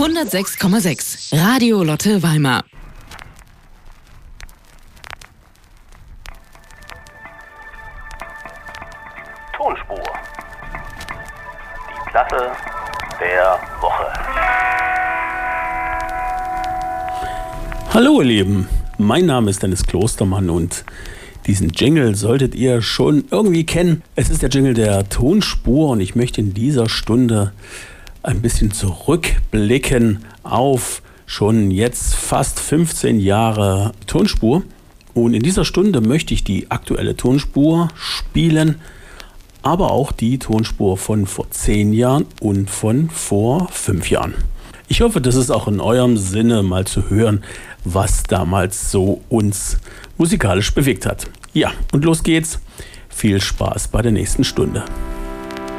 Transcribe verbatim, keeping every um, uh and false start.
hundertsechs Komma sechs Radio Lotte Weimar. Tonspur. Die Platte der Woche. Hallo ihr Lieben, mein Name ist Dennis Klostermann und diesen Jingle solltet ihr schon irgendwie kennen. Es ist der Jingle der Tonspur und ich möchte in dieser Stunde ein bisschen zurückblicken auf schon jetzt fast fünfzehn Jahre Tonspur. Und in dieser Stunde möchte ich die aktuelle Tonspur spielen, aber auch die Tonspur von vor zehn Jahren und von vor fünf Jahren. Ich hoffe, das ist auch in eurem Sinne, mal zu hören, was damals so uns musikalisch bewegt hat. Ja, und los geht's. Viel Spaß bei der nächsten Stunde.